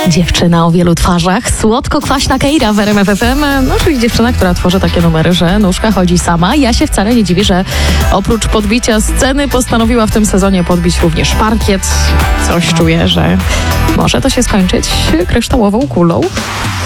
Dziewczyna o wielu twarzach, słodko-kwaśna Keira w RMF FM, no czyli dziewczyna, która tworzy takie numery, że nóżka chodzi sama. Ja się wcale nie dziwię, że oprócz podbicia sceny postanowiła w tym sezonie podbić również parkiet. Coś czuję, że może to się skończyć kryształową kulą.